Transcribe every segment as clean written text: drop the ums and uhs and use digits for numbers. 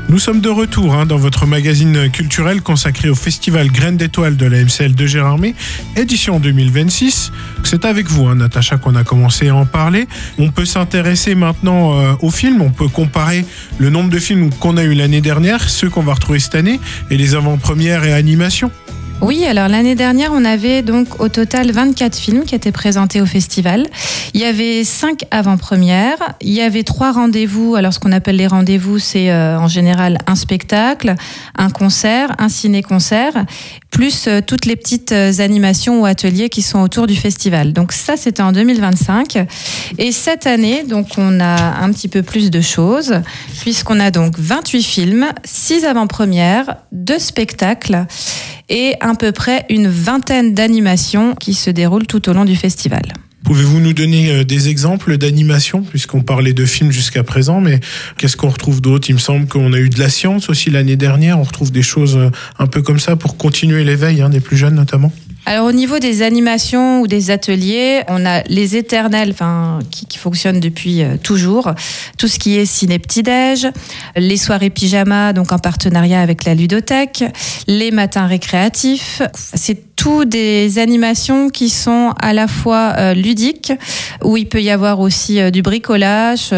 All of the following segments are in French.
Nous sommes de retour dans votre magazine culturel consacré au festival Graines d'étoiles de la MCL de Gérardmer, édition 2026. C'est avec vous, Natacha, qu'on a commencé à en parler. On peut s'intéresser maintenant aux films, on peut comparer le nombre de films qu'on a eu l'année dernière, ceux qu'on va retrouver cette année, et les avant-premières et animations. Oui, alors l'année dernière, on avait donc au total 24 films qui étaient présentés au festival. Il y avait 5 avant-premières, il y avait 3 rendez-vous. Alors ce qu'on appelle les rendez-vous, c'est en général un spectacle, un concert, un ciné-concert, plus toutes les petites animations ou ateliers qui sont autour du festival. Donc ça, c'était en 2025. Et cette année, donc on a un petit peu plus de choses, puisqu'on a donc 28 films, 6 avant-premières, 2 spectacles, et à peu près une vingtaine d'animations qui se déroulent tout au long du festival. Pouvez-vous nous donner des exemples d'animations, puisqu'on parlait de films jusqu'à présent, mais qu'est-ce qu'on retrouve d'autre ? Il me semble qu'on a eu de la science aussi l'année dernière, on retrouve des choses un peu comme ça pour continuer l'éveil des plus jeunes notamment. Alors au niveau des animations ou des ateliers, on a les éternels qui fonctionnent depuis toujours. Tout ce qui est ciné-petit-déj, les soirées pyjama, donc en partenariat avec la ludothèque, les matins récréatifs. C'est tout des animations qui sont à la fois ludiques, où il peut y avoir aussi du bricolage.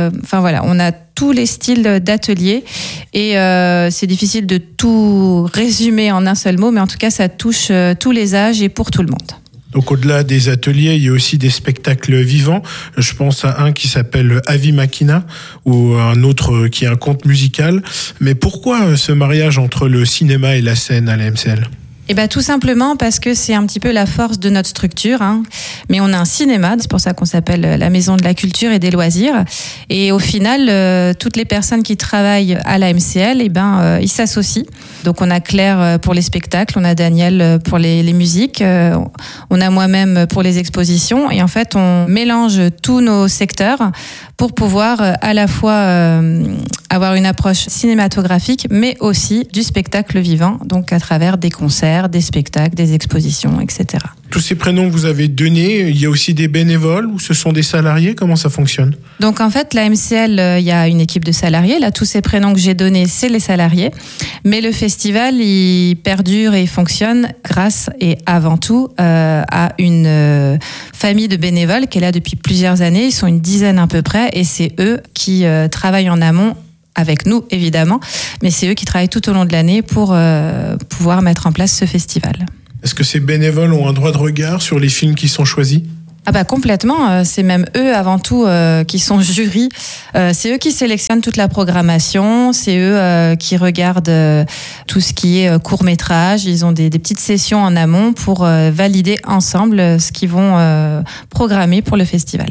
On a tous les styles d'ateliers et c'est difficile de tout résumer en un seul mot, mais en tout cas ça touche tous les âges et pour tout le monde. Donc au-delà des ateliers, il y a aussi des spectacles vivants. Je pense à un qui s'appelle Avi Machina ou un autre qui est un conte musical. Mais pourquoi ce mariage entre le cinéma et la scène à la MCL ? Tout simplement parce que c'est un petit peu la force de notre structure. Mais on a un cinéma, c'est pour ça qu'on s'appelle la Maison de la Culture et des Loisirs. Et au final, toutes les personnes qui travaillent à la MCL, ils s'associent. Donc on a Claire pour les spectacles, on a Daniel pour les musiques, on a moi-même pour les expositions. Et en fait, on mélange tous nos secteurs pour pouvoir à la fois avoir une approche cinématographique, mais aussi du spectacle vivant, donc à travers des concerts, des spectacles, des expositions, etc. Tous ces prénoms que vous avez donnés, il y a aussi des bénévoles ou ce sont des salariés ? Comment ça fonctionne ? Donc en fait, la MCL, il y a une équipe de salariés. Là, tous ces prénoms que j'ai donnés, c'est les salariés. Mais le festival, il perdure et il fonctionne grâce et avant tout à une famille de bénévoles qui est là depuis plusieurs années. Ils sont une dizaine à peu près et c'est eux qui travaillent en amont avec nous, évidemment. Mais c'est eux qui travaillent tout au long de l'année pour pouvoir mettre en place ce festival. Est-ce que ces bénévoles ont un droit de regard sur les films qui sont choisis ? Complètement, c'est même eux avant tout qui sont jury. C'est eux qui sélectionnent toute la programmation, c'est eux qui regardent tout ce qui est court-métrage. Ils ont des petites sessions en amont pour valider ensemble ce qu'ils vont programmer pour le festival.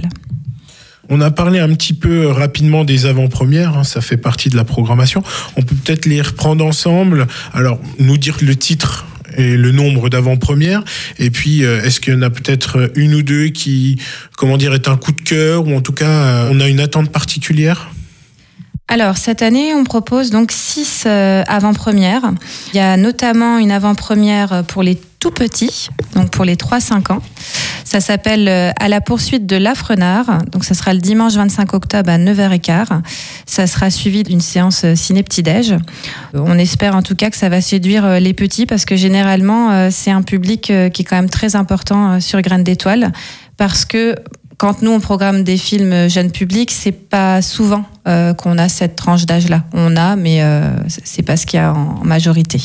On a parlé un petit peu rapidement des avant-premières, ça fait partie de la programmation. On peut peut-être les reprendre ensemble. Alors, nous dire le titre et le nombre d'avant-premières. Et puis, est-ce qu'il y en a peut-être une ou deux qui, est un coup de cœur, ou en tout cas, on a une attente particulière ? Alors, cette année, on propose donc 6 avant-premières. Il y a notamment une avant-première pour les tout petits, donc pour les 3-5 ans. Ça s'appelle À la poursuite de l'Afrenard. Donc, ça sera le dimanche 25 octobre à 9h15. Ça sera suivi d'une séance ciné-petit-déj. On espère en tout cas que ça va séduire les petits parce que généralement, c'est un public qui est quand même très important sur Graines d'étoiles parce que quand nous, on programme des films jeunes publics, c'est pas souvent qu'on a cette tranche d'âge-là. On a, mais c'est pas ce qu'il y a en majorité.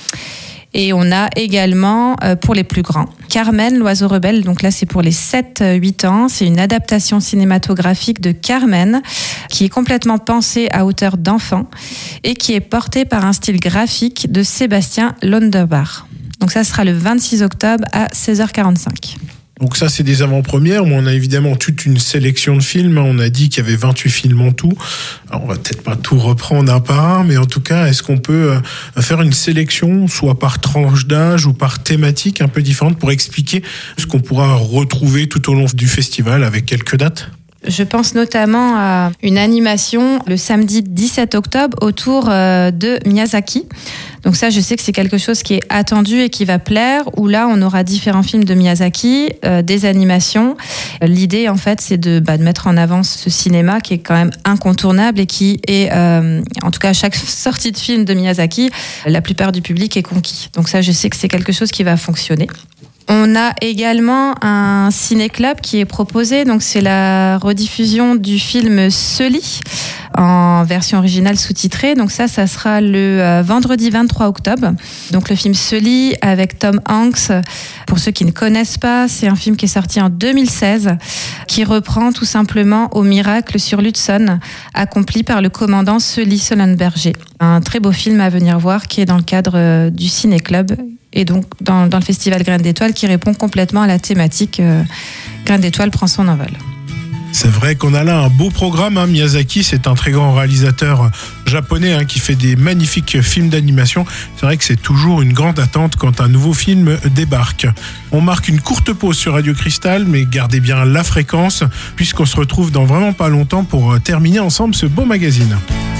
Et on a également, pour les plus grands, Carmen, l'oiseau rebelle. Donc là, c'est pour les 7-8 ans. C'est une adaptation cinématographique de Carmen qui est complètement pensée à hauteur d'enfant et qui est portée par un style graphique de Sébastien Londerbach. Donc ça sera le 26 octobre à 16h45. Donc ça, c'est des avant-premières, mais on a évidemment toute une sélection de films. On a dit qu'il y avait 28 films en tout. Alors, on va peut-être pas tout reprendre un par un, mais en tout cas, est-ce qu'on peut faire une sélection, soit par tranche d'âge ou par thématique un peu différente, pour expliquer ce qu'on pourra retrouver tout au long du festival avec quelques dates ? Je pense notamment à une animation le samedi 17 octobre autour de Miyazaki. Donc ça, je sais que c'est quelque chose qui est attendu et qui va plaire, où là, on aura différents films de Miyazaki, des animations. L'idée, en fait, c'est de mettre en avant ce cinéma qui est quand même incontournable et qui est, en tout cas, à chaque sortie de film de Miyazaki, la plupart du public est conquis. Donc ça, je sais que c'est quelque chose qui va fonctionner. On a également un ciné-club qui est proposé, donc c'est la rediffusion du film Sully en version originale sous-titrée. Donc ça sera le vendredi 23 octobre. Donc le film Sully avec Tom Hanks. Pour ceux qui ne connaissent pas, c'est un film qui est sorti en 2016, qui reprend tout simplement au miracle sur l'Hudson, accompli par le commandant Sully Sullenberger. Un très beau film à venir voir qui est dans le cadre du ciné-club. Et donc dans le festival Graines d'Étoiles qui répond complètement à la thématique Graines d'Étoiles prend son envol. C'est vrai qu'on a là un beau programme. Miyazaki, c'est un très grand réalisateur japonais qui fait des magnifiques films d'animation. C'est vrai que c'est toujours une grande attente quand un nouveau film débarque. On marque une courte pause sur Radio Cristal, mais gardez bien la fréquence puisqu'on se retrouve dans vraiment pas longtemps pour terminer ensemble ce beau magazine.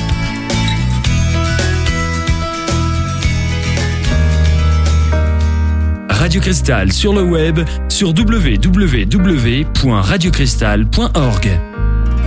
Radio Cristal sur le web sur www.radiocristal.org.